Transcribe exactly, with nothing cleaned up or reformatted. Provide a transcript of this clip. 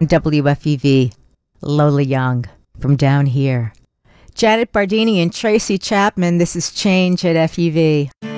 W F U V, Lola Young from down here. Janet Bardini and Tracy Chapman, this is Change at F U V.